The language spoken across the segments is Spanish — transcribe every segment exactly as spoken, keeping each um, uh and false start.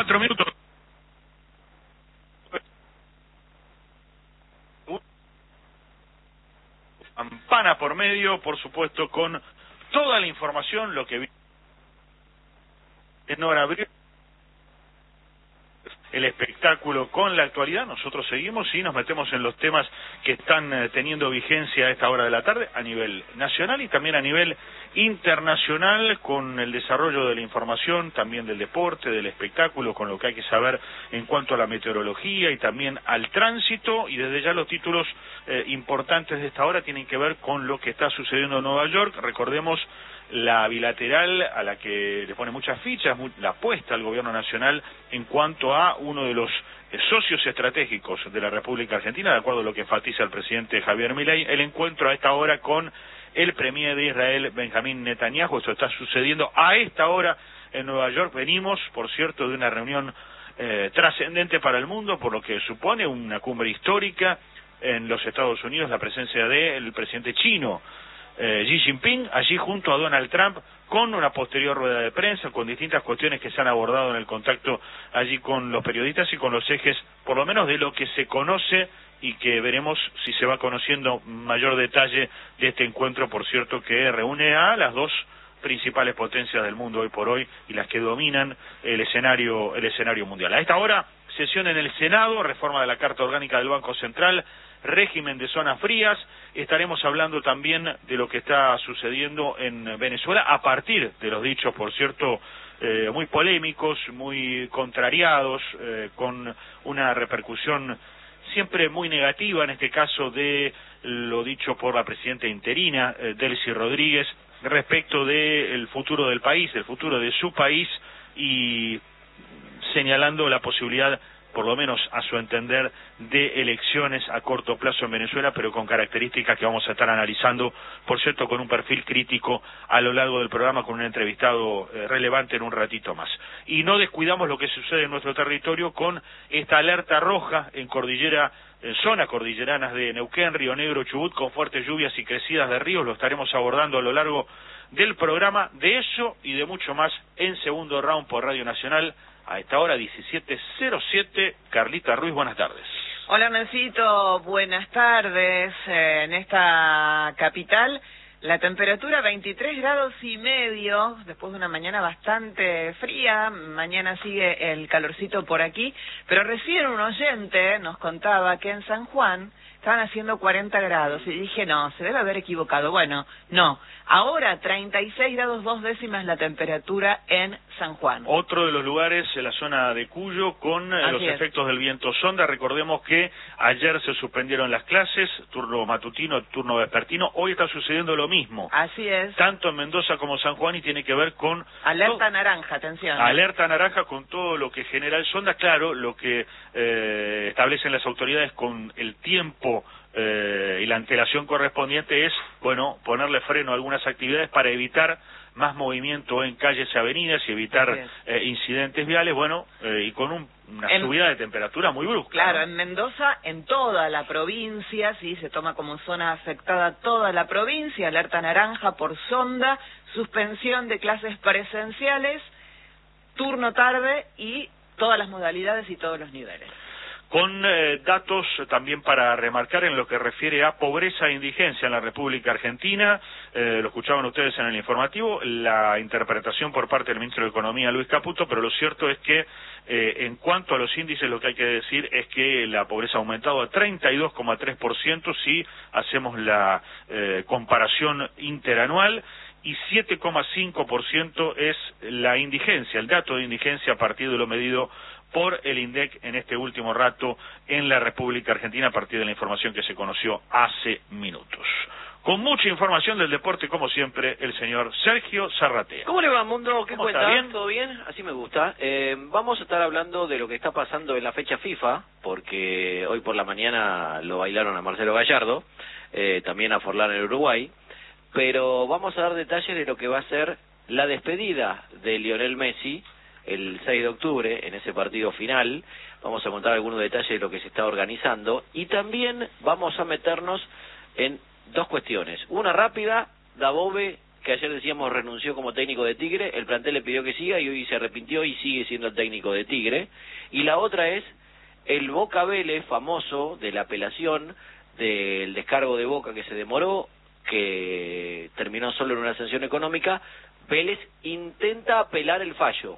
Cuatro minutos. Campana por medio, por supuesto, con toda la información, lo que vi en hora abril, el espectáculo con la actualidad. Nosotros seguimos y nos metemos en los temas que están eh, teniendo vigencia a esta hora de la tarde a nivel nacional y también a nivel internacional, con el desarrollo de la información, también del deporte, del espectáculo, con lo que hay que saber en cuanto a la meteorología y también al tránsito. Y desde ya los títulos eh, importantes de esta hora tienen que ver con lo que está sucediendo en Nueva York. Recordemos la bilateral a la que le pone muchas fichas, la apuesta al gobierno nacional en cuanto a uno de los eh, socios estratégicos de la República Argentina, de acuerdo a lo que enfatiza el presidente Javier Milei, el encuentro a esta hora con el premier de Israel, Benjamín Netanyahu. Esto está sucediendo a esta hora en Nueva York. Venimos, por cierto, de una reunión eh, trascendente para el mundo, por lo que supone una cumbre histórica en los Estados Unidos, la presencia del presidente chino, Eh, Xi Jinping, allí junto a Donald Trump, con una posterior rueda de prensa, con distintas cuestiones que se han abordado en el contacto allí con los periodistas y con los ejes, por lo menos de lo que se conoce, y que veremos si se va conociendo mayor detalle de este encuentro, por cierto, que reúne a las dos principales potencias del mundo hoy por hoy y las que dominan el escenario, el escenario mundial. A esta hora, sesión en el Senado, reforma de la Carta Orgánica del Banco Central, régimen de zonas frías. Estaremos hablando también de lo que está sucediendo en Venezuela, a partir de los dichos, por cierto, eh, muy polémicos, muy contrariados, eh, con una repercusión siempre muy negativa, en este caso de lo dicho por la presidenta interina, eh, Delcy Rodríguez, respecto del futuro del país, el futuro de su país, y señalando la posibilidad, por lo menos a su entender, de elecciones a corto plazo en Venezuela, pero con características que vamos a estar analizando, por cierto, con un perfil crítico a lo largo del programa, con un entrevistado eh, relevante en un ratito más. Y no descuidamos lo que sucede en nuestro territorio con esta alerta roja en cordillera, en zona cordilleranas de Neuquén, Río Negro, Chubut, con fuertes lluvias y crecidas de ríos. Lo estaremos abordando a lo largo del programa. De eso y de mucho más en Segundo Round por Radio Nacional. A esta hora, diecisiete cero siete, Carlita Ruiz, buenas tardes. Hola, Nancito, buenas tardes. Eh, en esta capital, la temperatura veintitrés grados y medio, después de una mañana bastante fría. Mañana sigue el calorcito por aquí, pero recién un oyente nos contaba que en San Juan estaban haciendo cuarenta grados, y dije, no, se debe haber equivocado. Bueno, no, ahora treinta y seis grados dos décimas la temperatura en San Juan. Otro de los lugares en la zona de Cuyo, con eh, los es. efectos del viento sonda. Recordemos que ayer se suspendieron las clases, turno matutino, turno vespertino. Hoy está sucediendo lo mismo. Así es. Tanto en Mendoza como San Juan, y tiene que ver con... Alerta naranja, atención. Alerta naranja con todo lo que genera el sonda. Claro, lo que eh, establecen las autoridades con el tiempo Eh, y la antelación correspondiente es, bueno, ponerle freno a algunas actividades para evitar más movimiento en calles y avenidas y evitar eh, incidentes viales, bueno, eh, y con un, una en, subida de temperatura muy brusca. Claro, ¿no? En Mendoza, en toda la provincia, sí, se toma como zona afectada toda la provincia, alerta naranja por sonda, suspensión de clases presenciales, turno tarde y todas las modalidades y todos los niveles. Con eh, datos también para remarcar en lo que refiere a pobreza e indigencia en la República Argentina. Eh, lo escuchaban ustedes en el informativo, la interpretación por parte del ministro de Economía, Luis Caputo, pero lo cierto es que eh, en cuanto a los índices, lo que hay que decir es que la pobreza ha aumentado a treinta y dos coma tres por ciento si hacemos la eh, comparación interanual, y siete coma cinco por ciento es la indigencia, el dato de indigencia a partir de lo medido por el INDEC en este último rato en la República Argentina, a partir de la información que se conoció hace minutos. Con mucha información del deporte, como siempre, el señor Sergio Zarratea. ¿Cómo le va, Mundo? ¿Qué cuenta? ¿Bien? ¿Todo bien? Así me gusta. Eh, vamos a estar hablando de lo que está pasando en la fecha FIFA, porque hoy por la mañana lo bailaron a Marcelo Gallardo, eh, también a Forlán en Uruguay, pero vamos a dar detalles de lo que va a ser la despedida de Lionel Messi el seis de octubre, en ese partido final. Vamos a contar algunos detalles de lo que se está organizando, y también vamos a meternos en dos cuestiones. Una rápida, Dabove que ayer decíamos renunció como técnico de Tigre, el plantel le pidió que siga y hoy se arrepintió y sigue siendo el técnico de Tigre. Y la otra es el Boca Vélez famoso de la apelación del descargo de Boca que se demoró, que terminó solo en una sanción económica. Vélez intenta apelar el fallo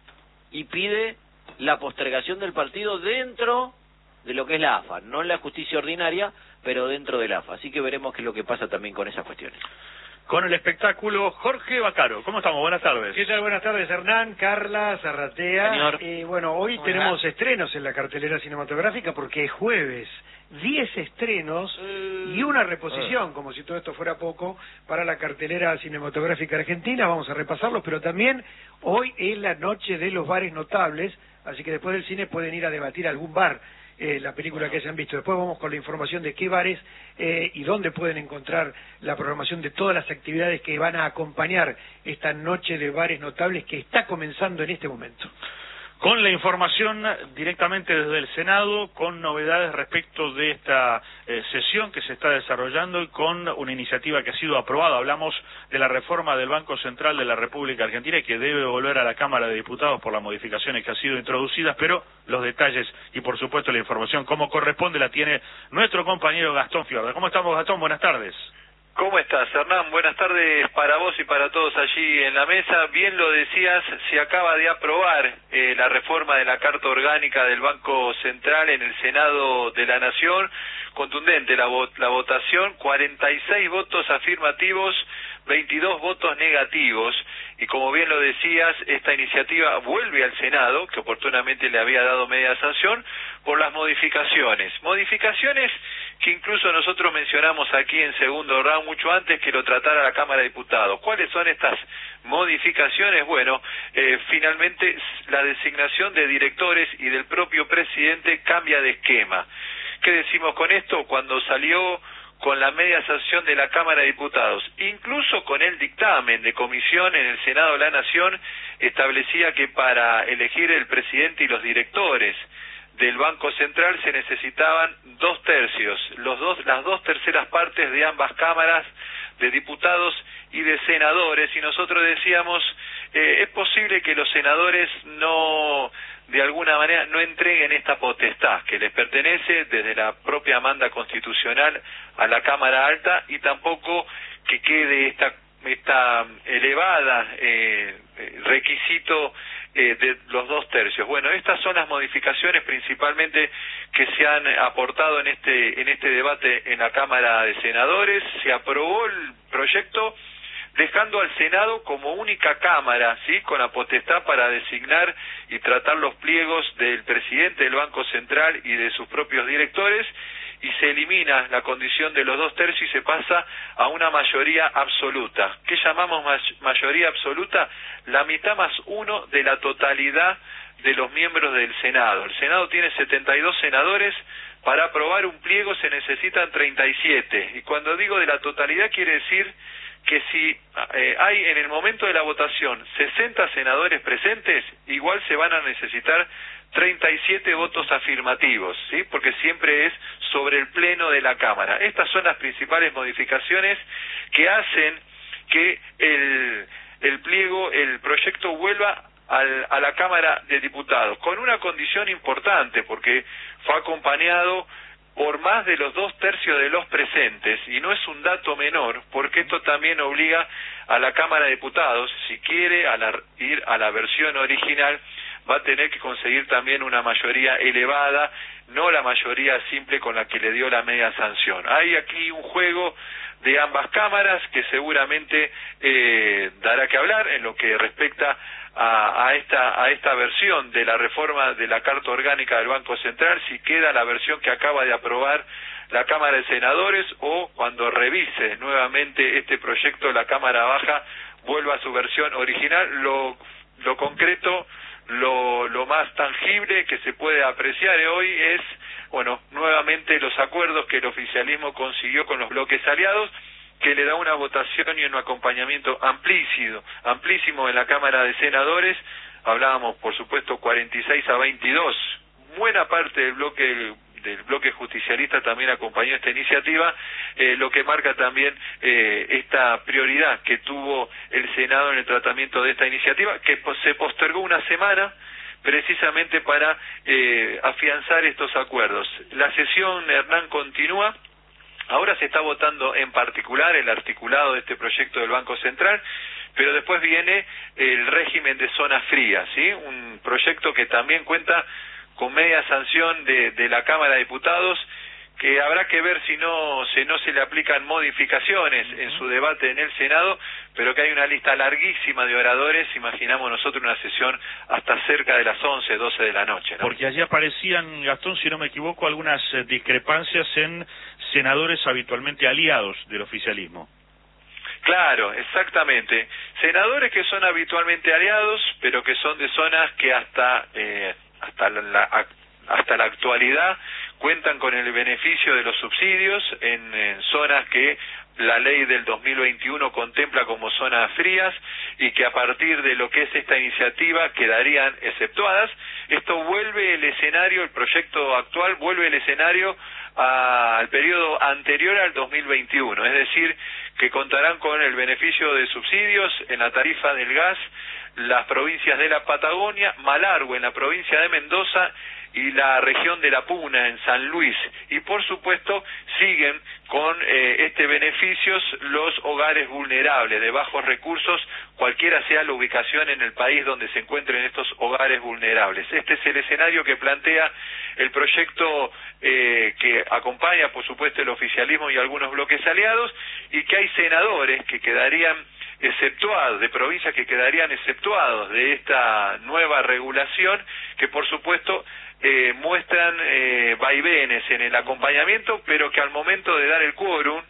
y pide la postergación del partido dentro de lo que es la A F A, no en la justicia ordinaria, pero dentro de la A F A. Así que veremos qué es lo que pasa también con esas cuestiones. Con el espectáculo, Jorge Bacaro. ¿Cómo estamos? Buenas tardes. ¿Qué tal? Buenas tardes, Hernán, Carla, Zarratea. Señor. Eh, bueno, hoy Hola. tenemos estrenos en la cartelera cinematográfica porque es jueves. Diez estrenos y una reposición, como si todo esto fuera poco, para la cartelera cinematográfica argentina. Vamos a repasarlos, pero también hoy es la noche de los bares notables, así que después del cine pueden ir a debatir algún bar eh, la película que hayan visto. Después vamos con la información de qué bares eh, y dónde pueden encontrar la programación de todas las actividades que van a acompañar esta noche de bares notables que está comenzando en este momento. Con la información directamente desde el Senado, con novedades respecto de esta eh, sesión que se está desarrollando y con una iniciativa que ha sido aprobada. Hablamos de la reforma del Banco Central de la República Argentina y que debe volver a la Cámara de Diputados por las modificaciones que han sido introducidas, pero los detalles y por supuesto la información como corresponde la tiene nuestro compañero Gastón Fiorda. ¿Cómo estamos, Gastón? Buenas tardes. ¿Cómo estás, Hernán? Buenas tardes para vos y para todos allí en la mesa. Bien lo decías, se acaba de aprobar eh, la reforma de la Carta Orgánica del Banco Central en el Senado de la Nación. Contundente la, vo la votación, cuarenta y seis votos afirmativos, veintidós votos negativos. Y como bien lo decías, esta iniciativa vuelve al Senado, que oportunamente le había dado media sanción, por las modificaciones. Modificaciones que incluso nosotros mencionamos aquí en segundo round, mucho antes que lo tratara la Cámara de Diputados. ¿Cuáles son estas modificaciones? Bueno, eh, finalmente la designación de directores y del propio presidente cambia de esquema. ¿Qué decimos con esto? Cuando salió con la media sanción de la Cámara de Diputados, incluso con el dictamen de comisión en el Senado de la Nación, establecía que para elegir el presidente y los directores del Banco Central se necesitaban dos tercios, los dos, las dos terceras partes de ambas cámaras, de diputados y de senadores, y nosotros decíamos, eh, es posible que los senadores no, de alguna manera, no entreguen esta potestad que les pertenece desde la propia manda constitucional a la Cámara Alta, y tampoco que quede esta, esta elevada eh, requisito Eh, de los dos tercios. Bueno, estas son las modificaciones principalmente que se han aportado en este en este debate en la Cámara de Senadores. Se aprobó el proyecto dejando al Senado como única cámara, sí, con la potestad para designar y tratar los pliegos del presidente del Banco Central y de sus propios directores, y se elimina la condición de los dos tercios y se pasa a una mayoría absoluta. ¿Qué llamamos mayoría absoluta? La mitad más uno de la totalidad de los miembros del Senado. El Senado tiene setenta y dos senadores, para aprobar un pliego se necesitan treinta y siete, y cuando digo de la totalidad quiere decir que si eh, hay en el momento de la votación sesenta senadores presentes, igual se van a necesitar treinta y siete votos afirmativos, ¿sí? Porque siempre es sobre el pleno de la Cámara. Estas son las principales modificaciones que hacen que el, el pliego, el proyecto vuelva al, a la Cámara de Diputados, con una condición importante, porque fue acompañado por más de los dos tercios de los presentes, y no es un dato menor, porque esto también obliga a la Cámara de Diputados, si quiere a la, ir a la versión original, va a tener que conseguir también una mayoría elevada, no la mayoría simple con la que le dio la media sanción. Hay aquí un juego de ambas cámaras que seguramente eh, dará que hablar en lo que respecta a, a esta a esta versión de la reforma de la Carta Orgánica del Banco Central, si queda la versión que acaba de aprobar la Cámara de Senadores, o cuando revise nuevamente este proyecto la Cámara Baja vuelva a su versión original. Lo, lo concreto, Lo, lo más tangible que se puede apreciar hoy es, bueno, nuevamente los acuerdos que el oficialismo consiguió con los bloques aliados, que le da una votación y un acompañamiento amplísimo, amplísimo en la Cámara de Senadores. Hablábamos, por supuesto, cuarenta y seis a veintidós. Buena parte del bloque del bloque justicialista también acompañó esta iniciativa, eh, lo que marca también eh, esta prioridad que tuvo el Senado en el tratamiento de esta iniciativa, que se postergó una semana precisamente para eh, afianzar estos acuerdos. La sesión, Hernán, continúa. Ahora se está votando en particular el articulado de este proyecto del Banco Central, pero después viene el régimen de zonas frías, ¿sí? Un proyecto que también cuenta con media sanción de, de la Cámara de Diputados, que habrá que ver si no, si no se le aplican modificaciones en su debate en el Senado, pero que hay una lista larguísima de oradores, imaginamos nosotros una sesión hasta cerca de las once, doce de la noche, ¿no? Porque allí aparecían, Gastón, si no me equivoco, algunas eh, discrepancias en senadores habitualmente aliados del oficialismo. Claro, exactamente. Senadores que son habitualmente aliados, pero que son de zonas que hasta eh, hasta la, hasta la actualidad cuentan con el beneficio de los subsidios en, en zonas que la ley del dos mil veintiuno contempla como zonas frías y que a partir de lo que es esta iniciativa quedarían exceptuadas. Esto vuelve el escenario, el proyecto actual vuelve el escenario a, al periodo anterior al dos mil veintiuno, es decir, que contarán con el beneficio de subsidios en la tarifa del gas las provincias de la Patagonia, Malargüe en la provincia de Mendoza y la región de La Puna en San Luis, y por supuesto siguen con eh, este beneficios los hogares vulnerables de bajos recursos, cualquiera sea la ubicación en el país donde se encuentren estos hogares vulnerables. Este es el escenario que plantea el proyecto eh, que acompaña por supuesto el oficialismo y algunos bloques aliados, y que hay senadores que quedarían exceptuados, de provincias que quedarían exceptuados de esta nueva regulación, que por supuesto eh, muestran eh, vaivenes en el acompañamiento, pero que al momento de dar el quórum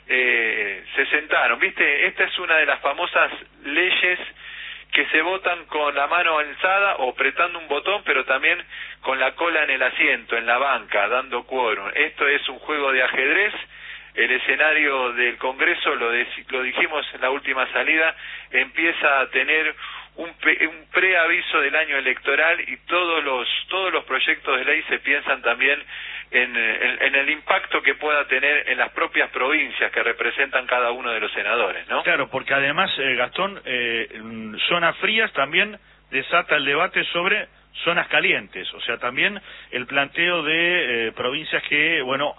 eh, se sentaron. ¿Viste? Esta es una de las famosas leyes que se votan con la mano alzada o apretando un botón, pero también con la cola en el asiento, en la banca, dando quórum. Esto es un juego de ajedrez. El escenario del Congreso, lo, de, lo dijimos en la última salida, empieza a tener un, un preaviso del año electoral, y todos los todos los proyectos de ley se piensan también en, en, en el impacto que pueda tener en las propias provincias que representan cada uno de los senadores, ¿no? Claro, porque además, eh, Gastón, eh, zonas frías también desata el debate sobre zonas calientes, o sea, también el planteo de eh, provincias que, bueno,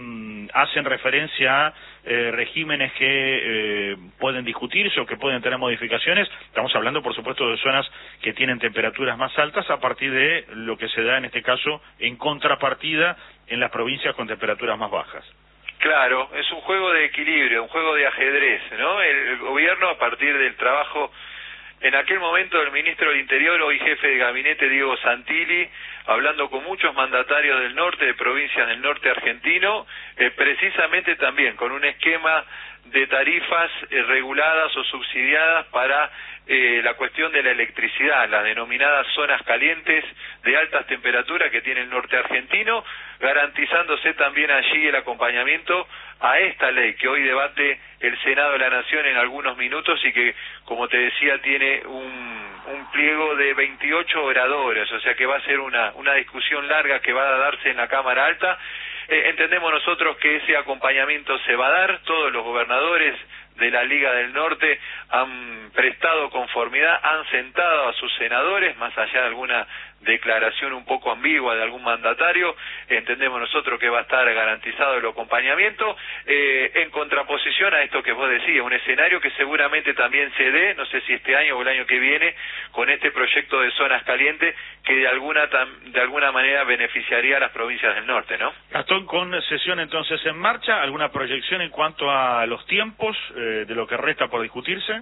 hacen referencia a eh, regímenes que eh, pueden discutirse o que pueden tener modificaciones. Estamos hablando, por supuesto, de zonas que tienen temperaturas más altas a partir de lo que se da en este caso en contrapartida en las provincias con temperaturas más bajas. Claro, es un juego de equilibrio, un juego de ajedrez, ¿no? El gobierno, a partir del trabajo en aquel momento del ministro del Interior, hoy jefe de gabinete, Diego Santilli, hablando con muchos mandatarios del norte, de provincias del norte argentino, eh, precisamente también con un esquema de tarifas eh, reguladas o subsidiadas para eh, la cuestión de la electricidad, las denominadas zonas calientes de altas temperaturas que tiene el norte argentino, garantizándose también allí el acompañamiento a esta ley que hoy debate el Senado de la Nación en algunos minutos y que, como te decía, tiene un, un pliego de veintiocho oradores, o sea que va a ser una, una discusión larga que va a darse en la Cámara Alta. Eh, entendemos nosotros que ese acompañamiento se va a dar, todos los gobernadores de la Liga del Norte han prestado conformidad, han sentado a sus senadores, más allá de alguna declaración un poco ambigua de algún mandatario, entendemos nosotros que va a estar garantizado el acompañamiento, eh, en contraposición a esto que vos decías, un escenario que seguramente también se dé, no sé si este año o el año que viene, con este proyecto de zonas calientes que de alguna de alguna manera beneficiaría a las provincias del norte, ¿no? Gastón, con sesión entonces en marcha, ¿alguna proyección en cuanto a los tiempos eh, de lo que resta por discutirse?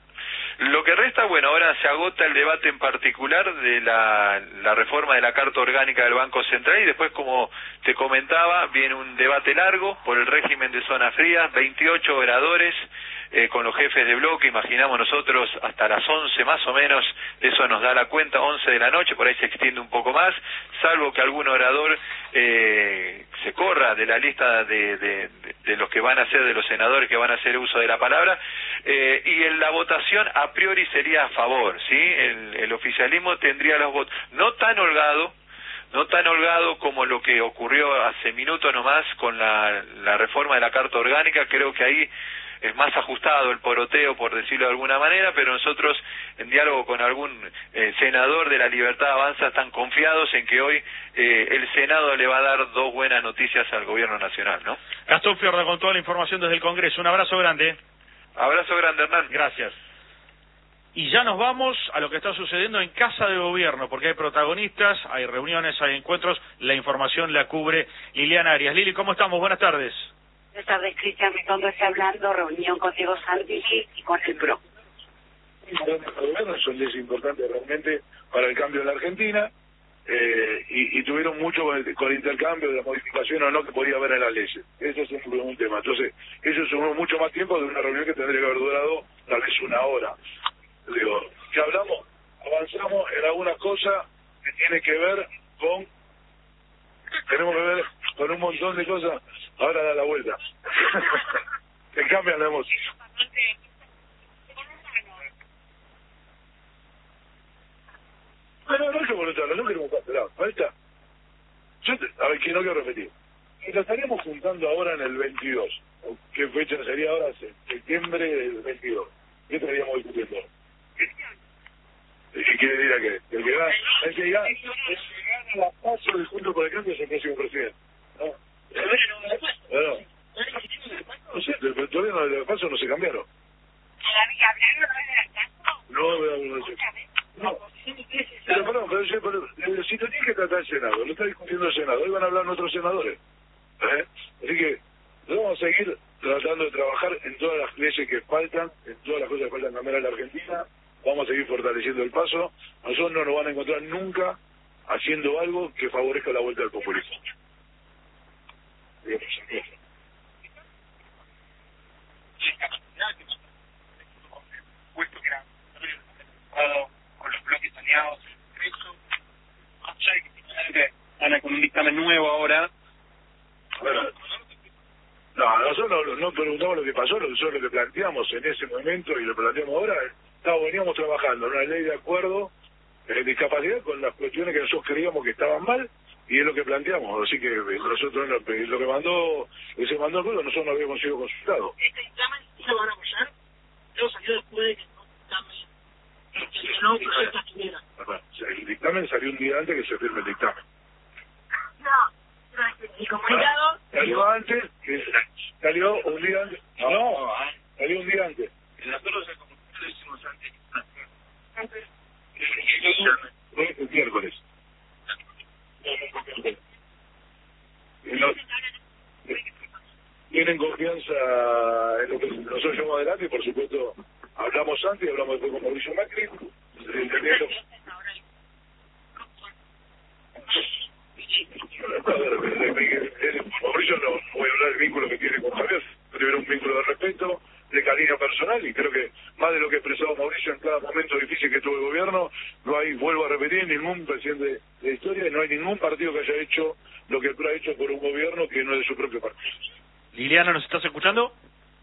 Lo que resta, bueno, ahora se agota el debate en particular de la, la reforma de la Carta Orgánica del Banco Central y después, como te comentaba, viene un debate largo por el régimen de zonas frías, veintiocho oradores eh, con los jefes de bloque, imaginamos nosotros hasta las once más o menos, eso nos da la cuenta, once de la noche, por ahí se extiende un poco más, salvo que algún orador eh, se corra de la lista de, de, de, de los que van a ser, de los senadores que van a hacer uso de la palabra, eh, y en la votación a priori sería a favor, ¿sí? El, el oficialismo tendría los votos, no tan holgado, no tan holgado como lo que ocurrió hace minutos nomás con la, la reforma de la Carta Orgánica. Creo que ahí es más ajustado el poroteo, por decirlo de alguna manera, pero nosotros, en diálogo con algún eh, senador de la Libertad Avanza, están confiados en que hoy eh, el Senado le va a dar dos buenas noticias al Gobierno Nacional, ¿no? Gastón Fiorda con toda la información desde el Congreso. Un abrazo grande. Abrazo grande, Hernán. Gracias. Y ya nos vamos a lo que está sucediendo en Casa de Gobierno, porque hay protagonistas, hay reuniones, hay encuentros, la información la cubre Liliana Arias. Lili, ¿cómo estamos? Buenas tardes. Buenas tardes, Cristian Ritondo está hablando, reunión con Diego Santilli y con el P R O. Son días importantes realmente para el cambio en la Argentina, eh, y, y tuvieron mucho con el, con el intercambio de la modificación o no que podía haber en las leyes. Ese es un, un tema. Entonces, eso sumó mucho más tiempo de una reunión que tendría que haber durado tal vez una hora. Digo, que hablamos, avanzamos en algunas cosas que tiene que ver con, tenemos que ver con un montón de cosas. Ahora da la vuelta. Te cambian la emoción. Bueno, no es que voluntario, no queremos cancelar. Ahí está. Yo te, a ver, que no quiero repetir. Y lo estaríamos juntando ahora en el veintidós. ¿Qué fecha sería ahora? Septiembre del veintidós. ¿Qué estaríamos discutiendo? ¿Y qué diría que? El que gana, el que gana, el que gana la paso del Junto por el Cambio es el próximo presidente. ¿No? Bueno, no sé, pero todavía no, los pasos no se cambiaron. No, no, no, no. No, pero perdón, pero, pero, pero si lo tiene que tratar el Senado, lo está discutiendo el Senado, hoy van a hablar otros senadores. ¿Eh? Así que vamos a seguir tratando de trabajar en todas las leyes que faltan, en todas las cosas que faltan cambiar en la Argentina. Vamos a seguir fortaleciendo el paso. Nosotros no nos van a encontrar nunca haciendo algo que favorezca la vuelta del populismo. Puesto que era con los bloques aliados en el Congreso, que van con un dictamen nuevo ahora. Bueno, no, nosotros no, no preguntamos lo que pasó, nosotros lo que planteamos en ese momento y lo planteamos ahora, estábamos, veníamos trabajando en una ley de acuerdo de discapacidad con las cuestiones que nosotros creíamos que estaban mal, y es lo que planteamos, así que nosotros lo, lo que mandó, ese mandó el acuerdo, nosotros no habíamos sido consultados. ¿Este dictamen sí lo van a apoyar? Luego salió después de que no dictamen, que no proyecto estuviera. El dictamen salió un día antes que se firme el dictamen. No, no es que el comunicado... Salió antes, que salió un día antes. No, no, salió un día antes. Nosotros el comunicado lo hicimos antes. Antes. El miércoles. No, tienen confianza en lo que nosotros llevamos adelante y por supuesto hablamos antes y hablamos después con Mauricio Macri, entendiendo. A ver, Mauricio no, no voy a hablar del vínculo que tiene con Javier, primero un vínculo de respeto, de cariño personal, y creo que más de lo que expresaba Mauricio en cada momento difícil que tuvo el gobierno, no hay, vuelvo a repetir, ningún presidente de, de historia, y no hay ningún partido que haya hecho lo que el P R O ha hecho por un gobierno que no es de su propio partido. Liliana, ¿nos estás escuchando?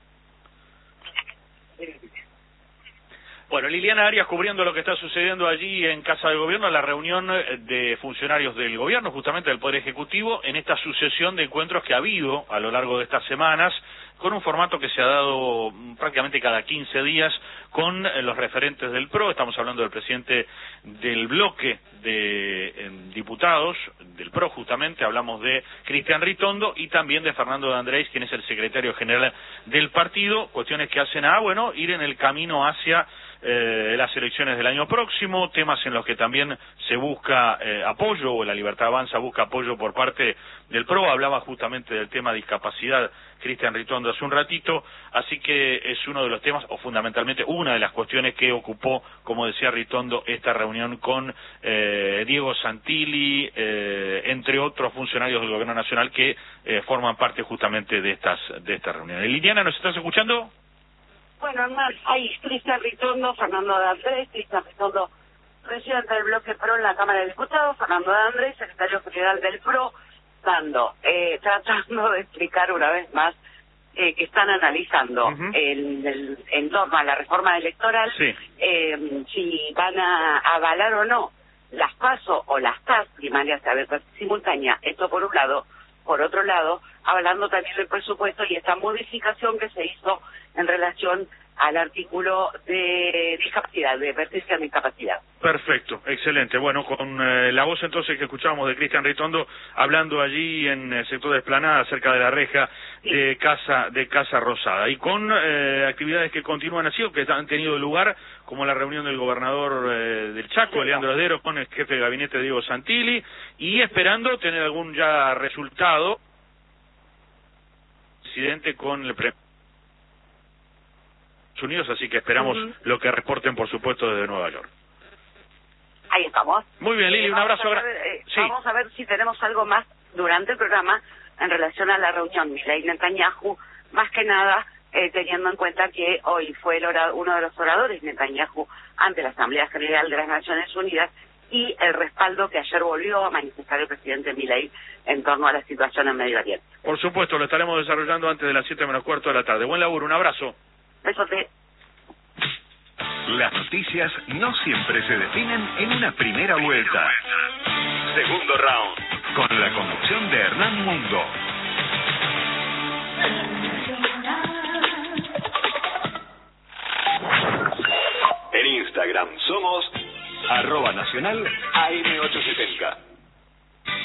Bueno, Liliana Arias cubriendo lo que está sucediendo allí en Casa de Gobierno, la reunión de funcionarios del gobierno, justamente del Poder Ejecutivo, en esta sucesión de encuentros que ha habido a lo largo de estas semanas, con un formato que se ha dado prácticamente cada quince días con los referentes del P R O. Estamos hablando del presidente del bloque de eh, diputados del P R O, justamente, hablamos de Cristian Ritondo y también de Fernando de Andrés, quien es el secretario general del partido, cuestiones que hacen a, bueno, ir en el camino hacia Eh, las elecciones del año próximo, temas en los que también se busca eh, apoyo, o la Libertad Avanza busca apoyo por parte del P R O. Hablaba justamente del tema de discapacidad Cristian Ritondo hace un ratito, así que es uno de los temas, o fundamentalmente una de las cuestiones que ocupó, como decía Ritondo, esta reunión con eh, Diego Santilli, eh, entre otros funcionarios del Gobierno Nacional que eh, forman parte justamente de estas de estas reuniones. Liliana, ¿nos estás escuchando? Bueno, además hay Cristian Ritondo, Fernando de Andrés, Cristian Ritondo, presidente del bloque P R O en la Cámara de Diputados, Fernando de Andrés, secretario general del P R O, dando, eh, tratando de explicar una vez más eh, que están analizando uh-huh. el, el, en torno a la reforma electoral, sí. eh, si van a avalar o no las PASO o las T A S, primarias de abertura simultánea, esto por un lado. Por otro lado, hablando también del presupuesto y esta modificación que se hizo en relación al artículo de discapacidad, de advertencia de discapacidad. Perfecto, excelente. Bueno, con eh, la voz entonces que escuchábamos de Cristian Ritondo hablando allí en el sector de Esplanada, cerca de la reja sí. de Casa de Casa Rosada, y con eh, actividades que continúan así o que han tenido lugar, como la reunión del gobernador eh, del Chaco, sí, Leandro Heredero, con el jefe de gabinete Diego Santilli, y esperando tener algún ya resultado, presidente con el pre Unidos, así que esperamos uh-huh. lo que reporten, por supuesto, desde Nueva York. Ahí estamos. Muy bien, Lili, eh, un abrazo. Vamos a, ver, eh, sí. vamos a ver si tenemos algo más durante el programa en relación a la reunión Milei-Netanyahu, más que nada eh, teniendo en cuenta que hoy fue el ora, uno de los oradores Netanyahu ante la Asamblea General de las Naciones Unidas y el respaldo que ayer volvió a manifestar el presidente Milei en torno a la situación en Medio Oriente. Por supuesto, lo estaremos desarrollando antes de las siete menos cuarto de la tarde. Buen laburo, un abrazo. Besote. Las noticias no siempre se definen en una primera vuelta. Segundo round, con la conducción de Hernán Mundo. En Instagram somos arroba nacional A M ochocientos setenta.